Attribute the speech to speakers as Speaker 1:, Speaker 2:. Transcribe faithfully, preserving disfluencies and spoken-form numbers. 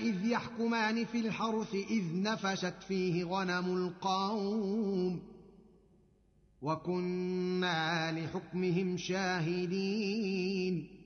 Speaker 1: إذ يحكمان في الحرث إذ نفشت فيه غنم القوم وكنا لحكمهم شاهدين